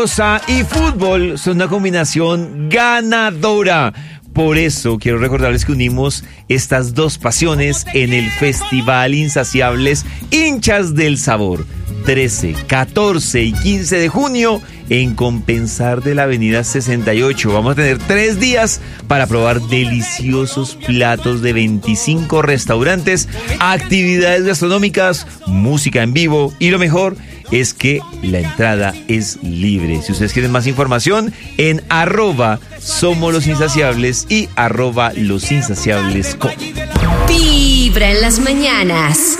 Y fútbol son una combinación ganadora. Por eso quiero recordarles que unimos estas dos pasiones en el Festival Insaciables Hinchas del Sabor. 13, 14 y 15 de junio en Compensar de la Avenida 68. Vamos a tener 3 días para probar deliciosos platos de 25 restaurantes, actividades gastronómicas, música en vivo y lo mejor es que la entrada es libre. Si ustedes quieren más información, en @SomosLosInsaciables y @LosInsaciables.com. Vibra en las mañanas.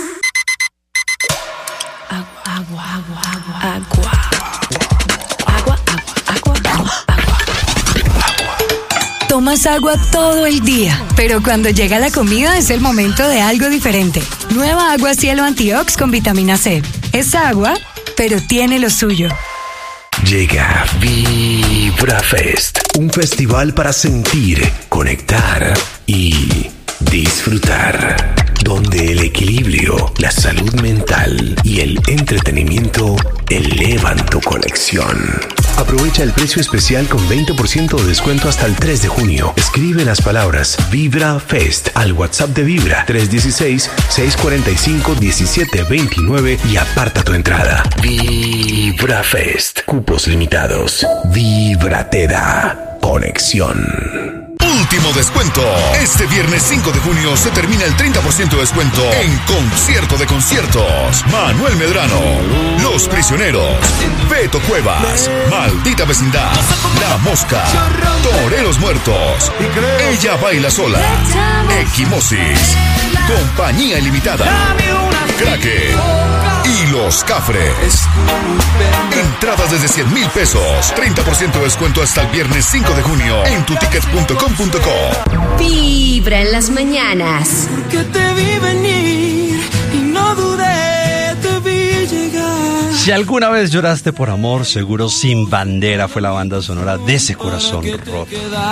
Tomas agua todo el día, pero cuando llega la comida es el momento de algo diferente. Nueva Agua Cielo Antiox con vitamina C. Es agua, pero tiene lo suyo. Llega Vibra Fest, un festival para sentir, conectar y disfrutar, donde el equilibrio, la salud mental y el entretenimiento elevan tu conexión. Aprovecha el precio especial con 20% de descuento hasta el 3 de junio. Escribe las palabras Vibra Fest al WhatsApp de Vibra 316-645-1729 y aparta tu entrada. Vibra Fest. Cupos limitados. Vibra te da conexión. Último descuento. Este viernes 5 de junio se termina el 30% de descuento en Concierto de Conciertos. Manuel Medrano, Los Prisioneros, Beto Cuevas, Maldita Vecindad, La Mosca, Toreros Muertos, Ella Baila Sola, Equimosis, Compañía Ilimitada, Craque y Los Cafres. Entradas desde 100,000 pesos. 30% de descuento hasta el viernes 5 de junio en tutickets.com.co. Vibra en las mañanas. Porque te vi venir y no dudé, te vi llegar. Si alguna vez lloraste por amor, seguro Sin Bandera fue la banda sonora de ese corazón roto.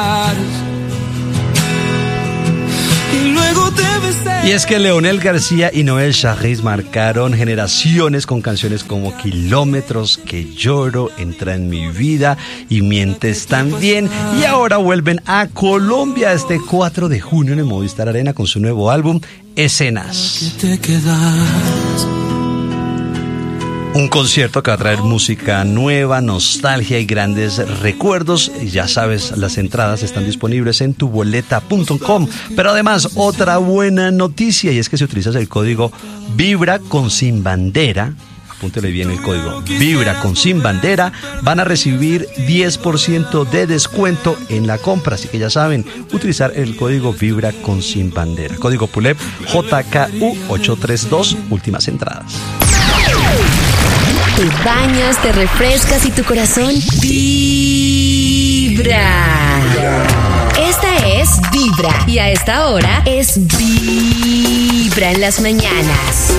Y es que Leonel García y Noel Charris marcaron generaciones con canciones como Kilómetros, Que Lloro, Entra en mi vida y Mientes también. Y ahora vuelven a Colombia este 4 de junio en el Movistar Arena con su nuevo álbum, Escenas. Un concierto que va a traer música nueva, nostalgia y grandes recuerdos. Y ya sabes, las entradas están disponibles en tuboleta.com. Pero además, otra buena noticia, y es que si utilizas el código Vibra con Sin Bandera, apúntele bien el código Vibra con Sin Bandera, van a recibir 10% de descuento en la compra. Así que ya saben, utilizar el código Vibra con Sin Bandera. Código PULEP JKU832, últimas entradas. Te bañas, te refrescas y tu corazón vibra. Esta es Vibra y a esta hora es Vibra en las mañanas.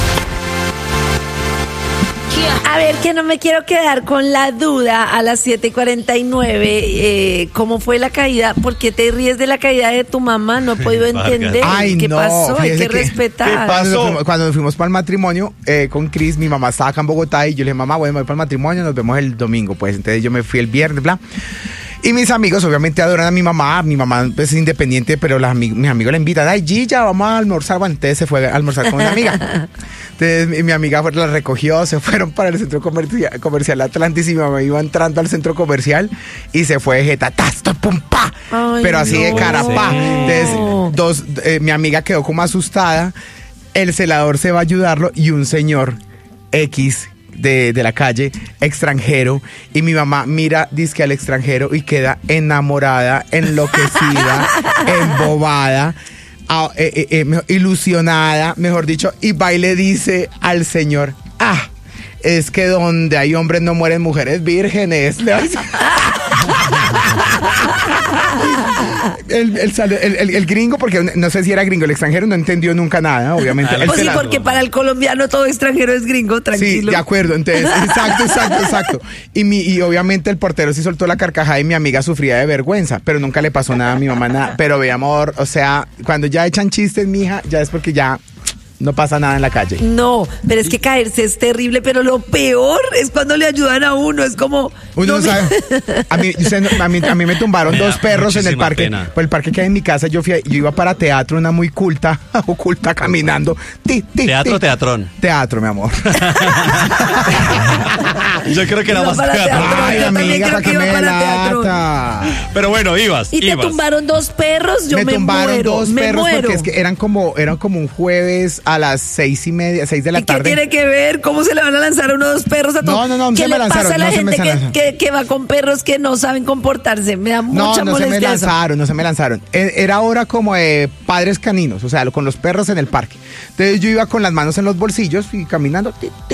A ver, que no me quiero quedar con la duda a las 7:49. ¿Cómo fue la caída? ¿Por qué te ríes de la caída de tu mamá? No he podido entender. ¿Qué pasó? Hay que respetar. ¿Qué pasó? Cuando nos fuimos para el matrimonio con Cris, mi mamá estaba acá en Bogotá y yo le dije, mamá, bueno, me voy para el matrimonio, nos vemos el domingo. Pues entonces yo me fui el viernes, bla. Y mis amigos obviamente adoran a mi mamá pues, es independiente, pero mis amigos la invitan, ay Gilla, vamos a almorzar. Bueno, entonces se fue a almorzar con una amiga. Entonces mi amiga la recogió, se fueron para el centro comercial Atlantis y mi mamá iba entrando al centro comercial y se fue jetatasto, pum, pa. Ay, pero así de cara, pa. Entonces mi amiga quedó como asustada, el celador se va a ayudarlo y un señor X de la calle, extranjero, y mi mamá mira, dizque al extranjero y queda enamorada, enloquecida, embobada, ilusionada, mejor dicho, y va y le dice al señor, es que donde hay hombres no mueren mujeres vírgenes. El gringo, porque no sé si era gringo, el extranjero no entendió nunca nada, obviamente. Pues sí, porque para el colombiano todo extranjero es gringo, tranquilo. Sí, de acuerdo, entonces, exacto. Y obviamente el portero sí soltó la carcajada y mi amiga sufría de vergüenza, pero nunca le pasó nada a mi mamá, nada. Pero ve, amor, o sea, cuando ya echan chistes, mija, ya es porque ya no pasa nada en la calle. No, pero es que caerse es terrible, pero lo peor es cuando le ayudan a uno, es como... Uno no sabe. A mí me tumbaron Me da 2 perros en el muchísima parque. pena. Por el parque que hay en mi casa, yo iba para teatro, una muy oculta caminando. ¿Teatro o teatrón? Teatro, mi amor. Yo creo que era Iba más para teatro. teatro. Ay, Yo también amiga, creo para que que iba me para teatro. lata. Pero bueno, ibas. ¿Y te tumbaron 2 perros? Yo Me me tumbaron muero, 2 me perros muero. porque es que eran como un jueves a las 6:30, 6 de la ¿Y tarde. qué tiene que ver? ¿Cómo se le van a lanzar a uno 2 perros a todos? No, ¿Qué se le me lanzaron, pasa a la no se me gente lanzaron. que va con perros que no saben comportarse? Me da mucha No se me molestia eso. lanzaron, no se me lanzaron. Era hora como de padres caninos, o sea, con los perros en el parque. Entonces yo iba con las manos en los bolsillos y caminando.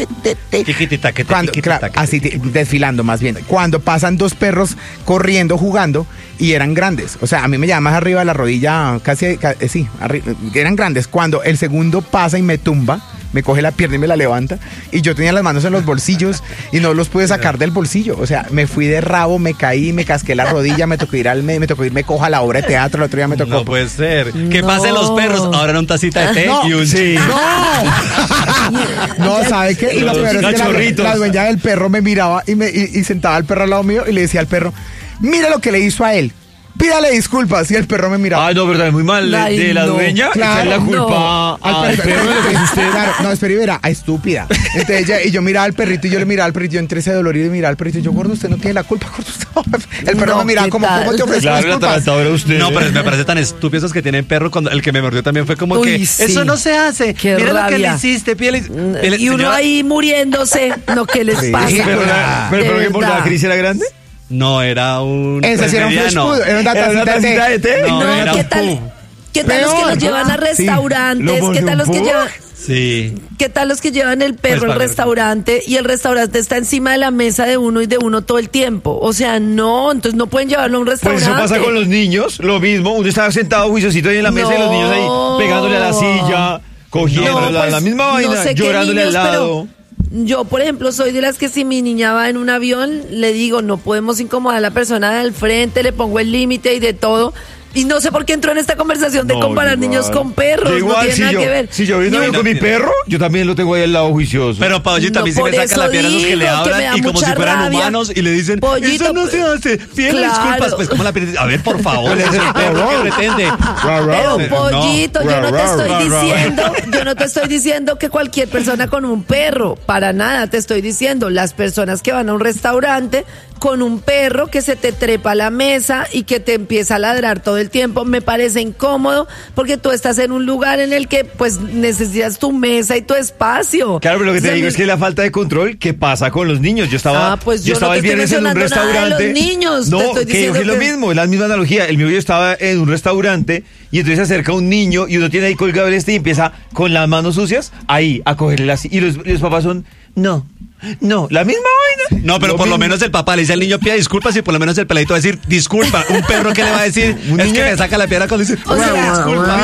Así, desfilando más bien. Cuando pasan 2 perros corriendo, jugando, y eran grandes. O sea, a mí me llaman más arriba de la rodilla, sí, eran grandes. Cuando el segundo pasa y me tumba, me coge la pierna y me la levanta, y yo tenía las manos en los bolsillos y no los pude sacar del bolsillo. O sea, me fui de rabo, me caí, me casqué la rodilla, me tocó irme cojo a la obra de teatro, el otro día me tocó. No puede ser. Que No. pasen los perros. Ahora en una tacita de té No, y un sí. No, ¿sabe qué? Y lo Los peor es que cachorritos. la dueña del perro me miraba y sentaba al perro al lado mío y le decía al perro, mira lo que le hizo a él, pídale disculpas. Y el perro me miraba. Ay, no, verdad, es muy mal Ay, de la no. dueña. Claro, echarle la culpa al perro de lo que hizo usted. Claro, no, espera y verá, estúpida. Entonces yo miraba al perrito y yo le miraba al perrito, yo entre ese dolor y le miraba al perrito y yo, gordo, usted no tiene la culpa, gordo, usted. El perro No, me miraba ¿qué como, tal? ¿cómo te ofrezco Claro, la disculpas? tratadora usted. No, pero me parece tan estúpido esos que tienen perro. Cuando el que me mordió también fue como Uy, que sí. eso no se hace. Qué Mira lo que le rabia. hiciste, Y uno ahí muriéndose. No, ¿qué les Sí. pasa? Pero De que por la verdad. Cris era grande. No, era un Ese sí era un fresh mediano. food, era una Era una tacita de té. No, No, era ¿qué un tal? pug. ¿Qué tal los que Peor, los llevan a sí. restaurantes? ¿Lo ¿Qué tal los que mordió un llevan? Sí. ¿Qué tal los que llevan el perro Pues, al vale. restaurante y el restaurante está encima de la mesa de uno y de uno todo el tiempo? O sea, no, entonces no pueden llevarlo a un Pues restaurante. eso pasa con los niños, lo mismo. Uno estaba sentado juiciosito ahí en la mesa y los niños ahí pegándole a la silla, cogiendo No, pues, la misma no vaina, sé qué llorándole niños, al lado. pero yo, por ejemplo, soy de las que si mi niña va en un avión, le digo, no podemos incomodar a la persona del frente, le pongo el límite y de todo. Y no sé por qué entró en esta conversación de No, comparar igual. niños con perros. Yo no igual, tiene nada que ver. si yo viendo con mi perro, yo también lo tengo ahí al lado juicioso. Pero Pollito, a mí No, sí me por saca la eso piedra esos que le digo que me hablan da y como si mucha fueran rabia. humanos y le dicen, Pollito, eso no se hace, pídele claro. disculpas. Pues, ¿cómo la pides? A ver, por favor, es el perro que pretende. Pero No. Pollito, yo no te estoy Rar, rar. diciendo, yo no te estoy diciendo que cualquier persona con un perro, para nada, te estoy diciendo las personas que van a un restaurante con un perro que se te trepa a la mesa y que te empieza a ladrar todo el tiempo, me parece incómodo porque tú estás en un lugar en el que pues necesitas tu mesa y tu espacio. Claro, pero lo que O te sea, digo es que la falta de control que pasa con los niños. Yo estaba, pues yo no estaba te el estoy viernes en un mencionando nada de restaurante. los niños, no, te estoy que diciendo es lo que- mismo, es la misma analogía. El mío yo estaba en un restaurante y entonces se acerca un niño y uno tiene ahí colgado el y empieza con las manos sucias ahí a cogerle así. Y los papás son, no, la misma vaina. No, pero por lo mismo. menos el papá le dice al niño, pida disculpas y por lo menos el peladito va a decir, disculpa. Un perro que le va a decir, Un es niño- que le saca la piedra cuando dice, O sea, disculpa.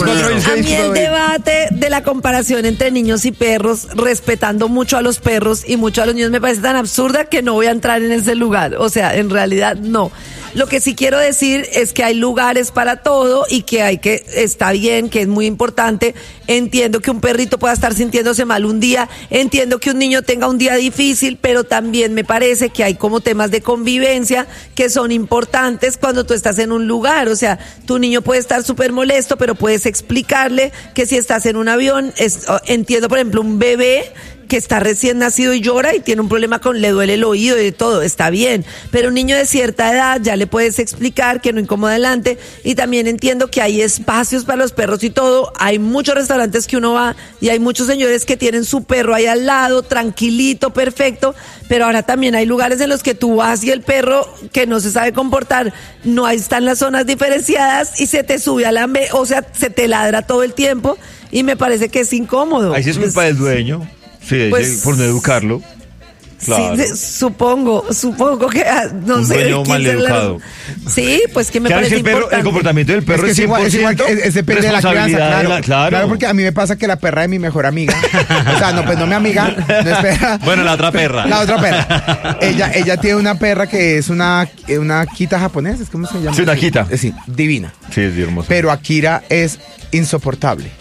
a mí el debate de la comparación entre niños y perros, respetando mucho a los perros y mucho a los niños, me parece tan absurda que no voy a entrar en ese lugar. O sea, en realidad no. Lo que sí quiero decir es que hay lugares para todo y que está bien, que es muy importante. Entiendo que un perrito pueda estar sintiéndose mal un día, entiendo que un niño tenga un día difícil, pero también me parece que hay como temas de convivencia que son importantes cuando tú estás en un lugar. O sea, tu niño puede estar súper molesto, pero puedes explicarle que si estás en un avión, entiendo, por ejemplo, un bebé que está recién nacido y llora y tiene un problema le duele el oído y de todo, está bien. Pero un niño de cierta edad ya le puedes explicar que no incomoda adelante. Y también entiendo que hay espacios para los perros y todo. Hay muchos restaurantes que uno va y hay muchos señores que tienen su perro ahí al lado, tranquilito, perfecto. Pero ahora también hay lugares en los que tú vas y el perro que no se sabe comportar, no ahí están las zonas diferenciadas y se te sube a o sea, se te ladra todo el tiempo y me parece que es incómodo. Ahí sí es culpa Pues, del dueño. Sí, pues, por no educarlo. Claro. Sí, supongo que no Un sé. dueño quién mal será la educado. razón. Sí, pues que me Claro, es parece que el importante. comportamiento del perro es, que 100% es igual que es depende de la crianza, responsabilidad claro. claro. Porque a mí me pasa que la perra de mi mejor amiga, o sea, no, pues no mi amiga, no espera. Bueno, la otra perra. La otra perra. Ella tiene una perra que es una Akita japonesa, ¿cómo se llama? Sí, una Akita. Sí, divina. Sí, es hermoso. Pero Akira es insoportable.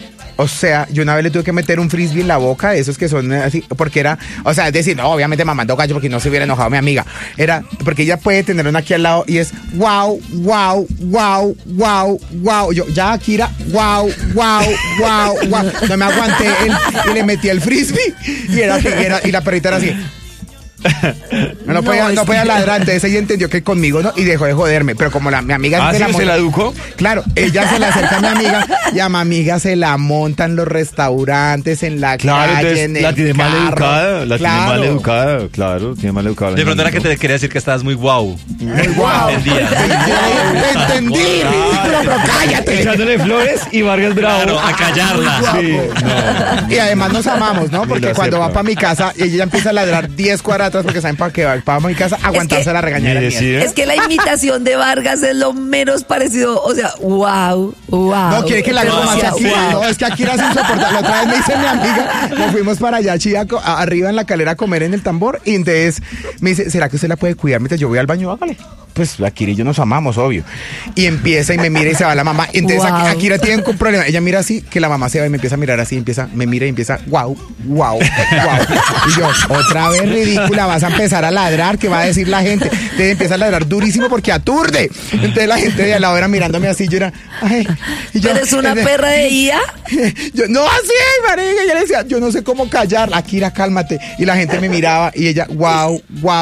O sea, yo una vez le tuve que meter un frisbee en la boca, de esos que son así, porque era, o sea, es decir, no, obviamente mamando gallo porque no se hubiera enojado mi amiga. Era, porque ella puede tener una aquí al lado y es wow, wow, wow, wow, wow. Yo, ya, Kira, wow, wow, wow, wow. No me aguanté y le metí el frisbee y la perrita era así. No podía ladrar, entonces ella entendió que conmigo no y dejó de joderme, pero como mi amiga se la educó. Claro, ella se le acerca a mi amiga y a mi amiga se la monta en los restaurantes, en la calle, en el la tiene mal educada, claro. tiene mal educada, claro, tiene mal educada. De pronto era que te quería decir que estabas muy guau. Muy guau. Entendí, ridículo, pero cállate. Echándole flores y Vargas Bravo. Claro, a callarla. Sí, no. Y además nos amamos, ¿no? Porque cuando va para mi casa y ella empieza a ladrar 10 cuadras porque saben para qué va para mi casa, aguantarse la regañada. Es que la imitación de Vargas es lo menos parecido, o sea, wow. No, quiere que la haga como hacia Akira. Wow. No, es que Akira es insoportable. La otra vez me dice mi amiga, nos fuimos para allá, arriba en la calera a comer en el tambor, y entonces me dice, ¿será que usted la puede cuidar mientras yo voy al baño? Hágale. Pues Akira y yo nos amamos, obvio. Y empieza y me mira y se va la mamá. Entonces Akira tiene un problema. Ella mira así, que la mamá se va y me empieza a mirar así, me mira y empieza, wow. Y yo, otra vez ridícula, vas a empezar a ladrar, ¿qué va a decir la gente? Entonces empieza a ladrar durísimo porque aturde. Entonces la gente de al lado era mirándome así, yo era, ay. Y yo, ¿eres una perra de IA? Yo, no, así, marica. Yo le decía, yo no sé cómo callar. Akira, cálmate. Y la gente me miraba y ella, wow.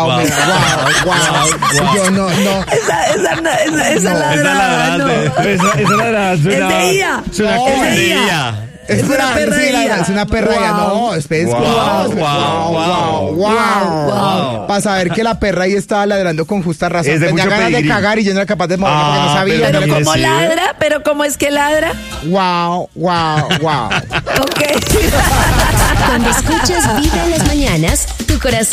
Y yo, no. Esa ladrada, no. Esa ladrada suena... Es de IA. Suena Es de IA. Es una perra de IA. Es una perra de IA. No, espérense. Wow. Para saber que la perra ahí estaba ladrando con justa razón. Tenía ganas de cagar y yo no era capaz de moverme porque no sabía. Pero ¿cómo ladra? ¿Pero cómo es que ladra? Wow. Ok. Cuando escuchas Vibra en las mañanas, tu corazón